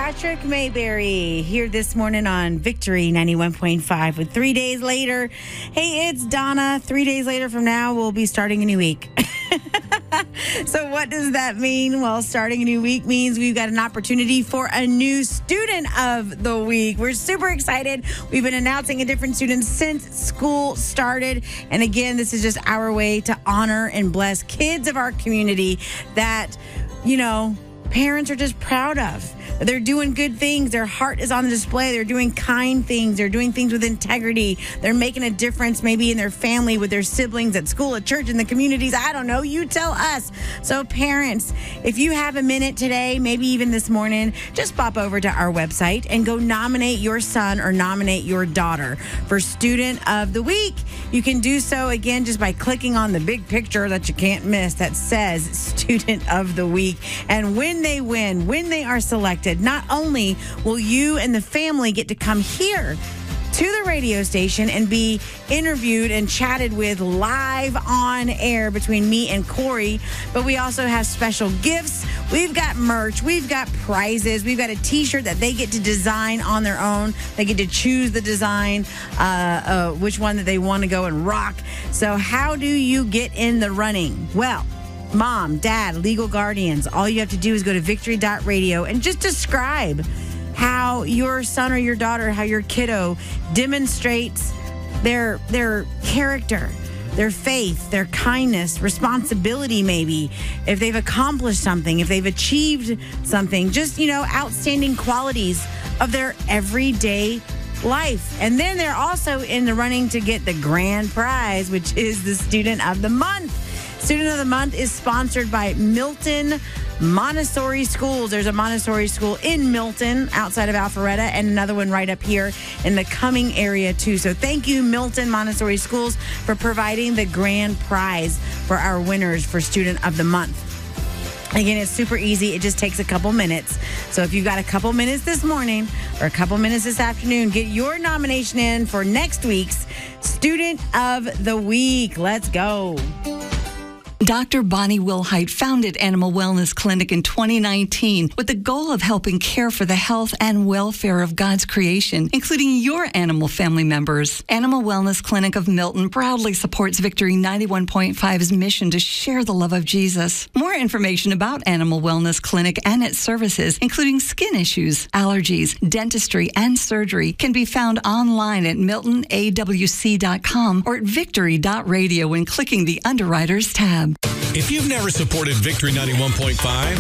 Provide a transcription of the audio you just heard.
Patrick Mayberry here this morning on Victory 91.5 with 3 days later. Hey, it's Donna. 3 days later from now, we'll be starting a new week. So what does that mean? Well, starting a new week means we've got an opportunity for a new student of the week. We're super excited. We've been announcing a different student since school started. And again, this is just our way to honor and bless kids of our community that, parents are just proud of. They're doing good things. Their heart is on display. They're doing kind things. They're doing things with integrity. They're making a difference maybe in their family, with their siblings, at school, at church, in the communities. I don't know. You tell us. So parents, if you have a minute today, maybe even this morning, just pop over to our website and go nominate your son or nominate your daughter for Student of the Week. You can do so, again, just by clicking on the big picture that you can't miss that says Student of the Week. And when they win, when they are selected, not only will you and the family get to come here to the radio station and be interviewed and chatted with live on air between me and Corey, but we also have special gifts. We've got merch. We've got prizes. We've got a T-shirt that they get to design on their own. They get to choose the design, which one that they want to go and rock. So how do you get in the running? Well, Mom, Dad, legal guardians, all you have to do is go to victory.radio and just describe how your son or your daughter, how your kiddo demonstrates their character, their faith, their kindness, responsibility maybe, if they've accomplished something, if they've achieved something, just, outstanding qualities of their everyday life. And then they're also in the running to get the grand prize, which is the Student of the Month. Student of the Month is sponsored by Milton Montessori Schools. There's a Montessori school in Milton outside of Alpharetta and another one right up here in the Cumming area too. So thank you, Milton Montessori Schools, for providing the grand prize for our winners for Student of the Month. Again, it's super easy. It just takes a couple minutes. So if you've got a couple minutes this morning or a couple minutes this afternoon, get your nomination in for next week's Student of the Week. Let's go. Dr. Bonnie Wilhite founded Animal Wellness Clinic in 2019 with the goal of helping care for the health and welfare of God's creation, including your animal family members. Animal Wellness Clinic of Milton proudly supports Victory 91.5's mission to share the love of Jesus. More information about Animal Wellness Clinic and its services, including skin issues, allergies, dentistry, and surgery, can be found online at miltonawc.com or at victory.radio when clicking the Underwriters tab. If you've never supported Victory 91.5,